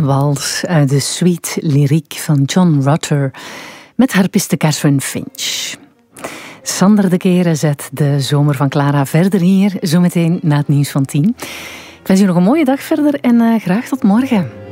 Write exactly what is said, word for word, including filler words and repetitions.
Een wals uit de suite lyriek van John Rutter met harpiste Catherine Finch. Sander de Keren zet de zomer van Clara verder hier, zometeen na het nieuws van tien. Ik wens u nog een mooie dag verder en uh, graag tot morgen.